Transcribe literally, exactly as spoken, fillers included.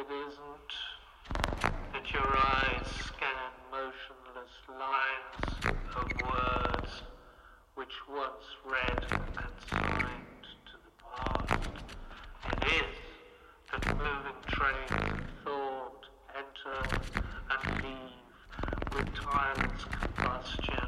it isn't that your eyes scan motionless lines of words which once read and signed to the past. It is that moving trains of thought enter and leave with tireless combustion.